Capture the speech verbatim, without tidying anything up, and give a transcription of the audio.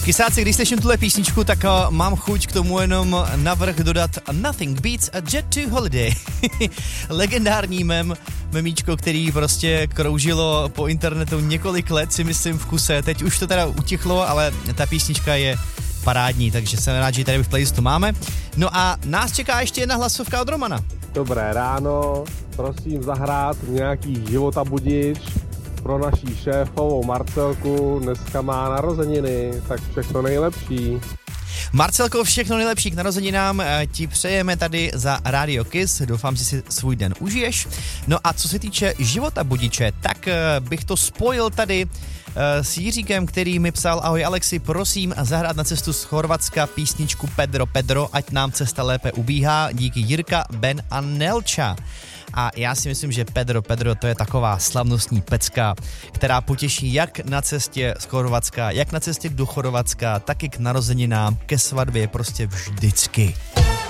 Kysáci, když slyším tuhle písničku, tak uh, mám chuť k tomu jenom navrch dodat Nothing Beats a Jet to Holiday. Legendární mem, memíčko, který prostě kroužilo po internetu několik let, si myslím v kuse. Teď už to teda utichlo, ale ta písnička je parádní, takže jsem rád, že tady v playlistu máme. No a nás čeká ještě jedna hlasovka od Romana. Dobré ráno, prosím zahrát nějaký života budič pro naší šéfovou Marcelku, dneska má narozeniny, tak všechno nejlepší. Marcelko, všechno nejlepší k narozeninám ti přejeme tady za Radio Kiss, doufám, že si svůj den užiješ. No a co se týče života budiče, tak bych to spojil tady s Jiříkem, který mi psal: ahoj Alexi, prosím zahrát na cestu z Chorvatska písničku Pedro Pedro, ať nám cesta lépe ubíhá, díky Jirka, Ben a Nelča. A já si myslím, že Pedro Pedro to je taková slavnostní pecka, která potěší jak na cestě z Chorvatska, jak na cestě do Chorvatska, tak i k narozeninám, ke svatbě, prostě vždycky.